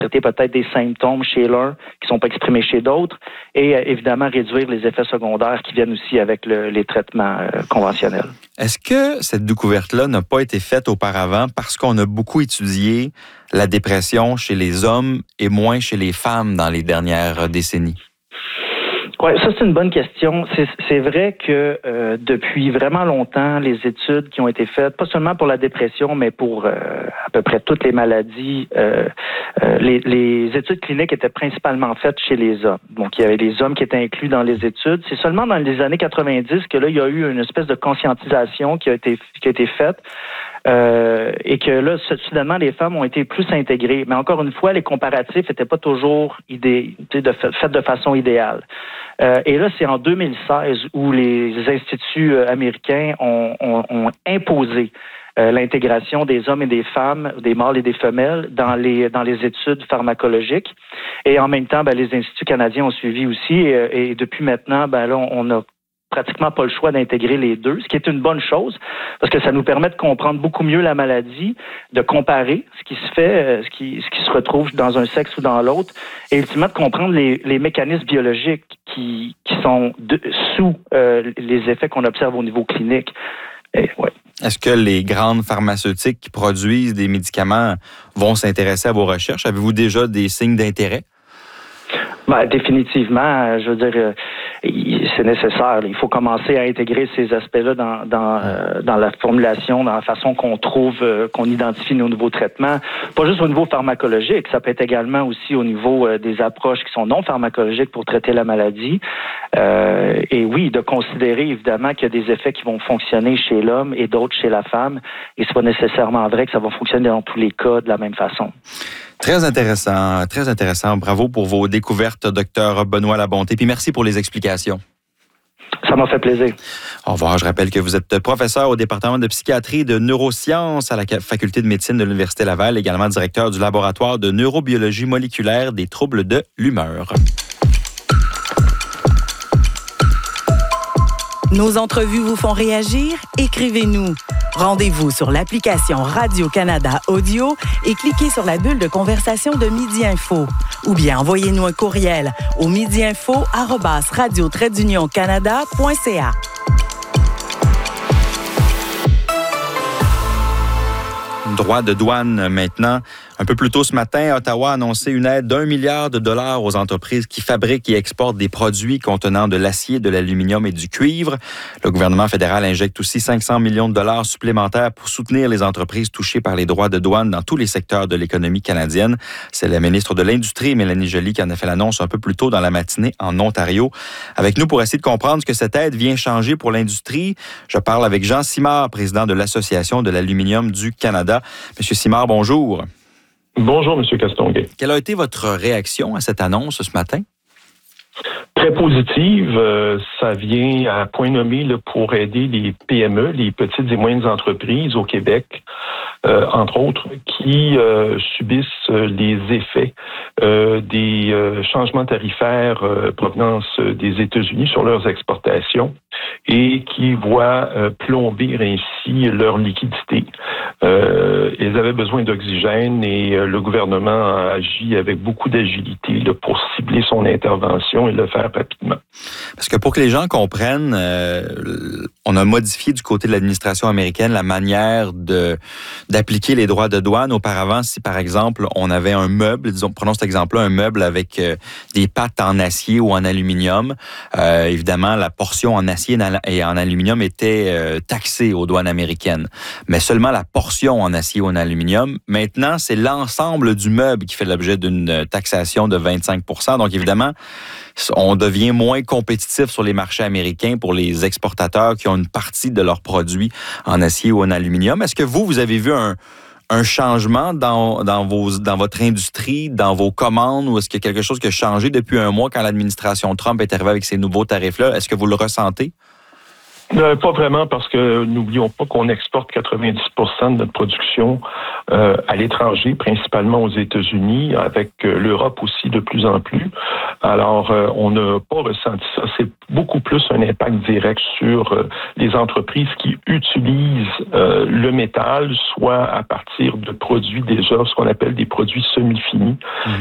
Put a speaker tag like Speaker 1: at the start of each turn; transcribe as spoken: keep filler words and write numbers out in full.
Speaker 1: traiter peut-être des symptômes chez l'un qui ne sont pas exprimés chez d'autres et euh, évidemment réduire les effets secondaires qui viennent aussi avec le, les traitements euh, conventionnels.
Speaker 2: Est-ce que cette découverte-là n'a pas été faite auparavant parce qu'on a beaucoup étudié la dépression chez les hommes et moins chez les femmes dans les dernières décennies?
Speaker 1: Oui, ça c'est une bonne question. C'est, c'est vrai que euh, depuis vraiment longtemps, les études qui ont été faites, pas seulement pour la dépression, mais pour euh, à peu près toutes les maladies, euh, euh, les, les études cliniques étaient principalement faites chez les hommes. Donc il y avait les hommes qui étaient inclus dans les études. C'est seulement dans les années quatre-vingt-dix que là il y a eu une espèce de conscientisation qui a été qui a été faite. Euh, et que là, soudainement, les femmes ont été plus intégrées. Mais encore une fois, les comparatifs n'étaient pas toujours idé- de, faits de façon idéale. Euh, et là, c'est en deux mille seize où les instituts américains ont, ont, ont imposé euh, l'intégration des hommes et des femmes, des mâles et des femelles dans les dans les études pharmacologiques. Et en même temps, ben, les instituts canadiens ont suivi aussi. Et, et depuis maintenant, ben là, on a pratiquement pas le choix d'intégrer les deux, ce qui est une bonne chose, parce que ça nous permet de comprendre beaucoup mieux la maladie, de comparer ce qui se fait, ce qui, ce qui se retrouve dans un sexe ou dans l'autre, et ultimement de comprendre les, les mécanismes biologiques qui, qui sont de, sous euh, les effets qu'on observe au niveau clinique. Et, ouais.
Speaker 2: Est-ce que les grandes pharmaceutiques qui produisent des médicaments vont s'intéresser à vos recherches? Avez-vous déjà des signes d'intérêt?
Speaker 1: Ben, définitivement, je veux dire, euh, c'est nécessaire. Il faut commencer à intégrer ces aspects-là dans dans, euh, dans la formulation, dans la façon qu'on trouve, euh, qu'on identifie nos nouveaux traitements. Pas juste au niveau pharmacologique, ça peut être également aussi au niveau euh, des approches qui sont non pharmacologiques pour traiter la maladie. Euh, et oui, de considérer évidemment qu'il y a des effets qui vont fonctionner chez l'homme et d'autres chez la femme. Et c'est pas nécessairement vrai que ça va fonctionner dans tous les cas de la même façon.
Speaker 2: Très intéressant, très intéressant. Bravo pour vos découvertes, docteur Benoît Labonté. Puis merci pour les explications.
Speaker 1: Ça m'a fait plaisir.
Speaker 2: Au revoir. Je rappelle que vous êtes professeur au département de psychiatrie et de neurosciences à la faculté de médecine de l'Université Laval, également directeur du laboratoire de neurobiologie moléculaire des troubles de l'humeur.
Speaker 3: Nos entrevues vous font réagir? Écrivez-nous. Rendez-vous sur l'application Radio-Canada Audio et cliquez sur la bulle de conversation de Midi Info. Ou bien envoyez-nous un courriel au midiinfo arobase radio trait d'union canada point c a.
Speaker 2: Droit de douane maintenant. Un peu plus tôt ce matin, Ottawa a annoncé une aide d'un milliard de dollars aux entreprises qui fabriquent et exportent des produits contenant de l'acier, de l'aluminium et du cuivre. Le gouvernement fédéral injecte aussi cinq cents millions de dollars supplémentaires pour soutenir les entreprises touchées par les droits de douane dans tous les secteurs de l'économie canadienne. C'est la ministre de l'Industrie, Mélanie Joly, qui en a fait l'annonce un peu plus tôt dans la matinée en Ontario. Avec nous pour essayer de comprendre ce que cette aide vient changer pour l'industrie, je parle avec Jean Simard, président de l'Association de l'aluminium du Canada. Monsieur Simard, bonjour.
Speaker 4: Bonjour, M. Castonguay.
Speaker 2: Quelle a été votre réaction à cette annonce ce matin?
Speaker 4: Très positive. Euh, ça vient à point nommé là, pour aider les P M E, les petites et moyennes entreprises au Québec, euh, entre autres, qui euh, subissent les effets euh, des euh, changements tarifaires euh, provenance des États-Unis sur leurs exportations et qui voient euh, plomber ainsi leur liquidité. Euh, ils avaient besoin d'oxygène et euh, le gouvernement a agi avec beaucoup d'agilité là, pour cibler son intervention et le faire rapidement.
Speaker 2: Parce que pour que les gens comprennent, euh, on a modifié du côté de l'administration américaine la manière de d'appliquer les droits de douane. Auparavant, si par exemple on avait un meuble, disons, prenons cet exemple-là, un meuble avec euh, des pattes en acier ou en aluminium, euh, évidemment la portion en acier et en aluminium était euh, taxée aux douanes américaines. Mais seulement la portion en acier ou en aluminium. Maintenant, c'est l'ensemble du meuble qui fait l'objet d'une taxation de vingt-cinq pour cent. Donc évidemment, on devient moins compétitif sur les marchés américains pour les exportateurs qui ont une partie de leurs produits en acier ou en aluminium. Est-ce que vous, vous avez vu un, un changement dans, dans, vos, dans votre industrie, dans vos commandes, ou est-ce qu'il y a quelque chose qui a changé depuis un mois quand l'administration Trump est arrivée avec ces nouveaux tarifs-là? Est-ce que vous le ressentez?
Speaker 4: Euh, pas vraiment, parce que n'oublions pas qu'on exporte quatre-vingt-dix pour cent de notre production euh, à l'étranger, principalement aux États-Unis, avec euh, l'Europe aussi de plus en plus. Alors, euh, on n'a pas ressenti ça. C'est beaucoup plus un impact direct sur euh, les entreprises qui utilisent euh, le métal, soit à partir de produits déjà, ce qu'on appelle des produits semi-finis,